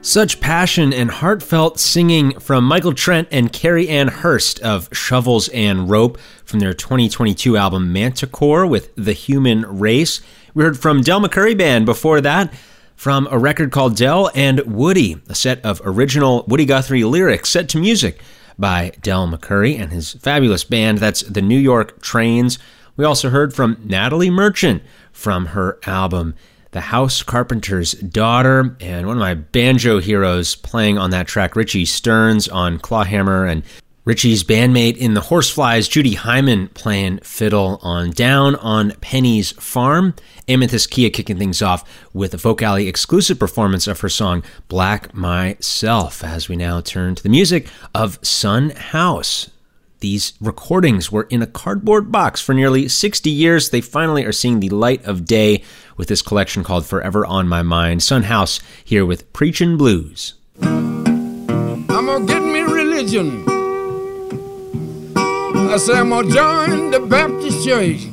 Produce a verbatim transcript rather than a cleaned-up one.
Such passion and heartfelt singing from Michael Trent and Carrie Ann Hurst of Shovels and Rope from their twenty twenty-two album Manticore with The Human Race. We heard from Del McCoury Band before that, from a record called Del and Woody, a set of original Woody Guthrie lyrics set to music by Del McCoury and his fabulous band. That's the New York Trains. We also heard from Natalie Merchant from her album The House Carpenter's Daughter, and one of my banjo heroes playing on that track, Richie Stearns on clawhammer, and Richie's bandmate in the Horseflies, Judy Hyman, playing fiddle on Down on Penny's Farm. Amethyst Kia kicking things off with a Folk Alley exclusive performance of her song Black Myself, as we now turn to the music of Son House. These recordings were in a cardboard box for nearly sixty years. They finally are seeing the light of day with this collection called Forever on My Mind. Son House here with Preachin' Blues. I'm gonna get me religion. I say I'm gonna join the Baptist church.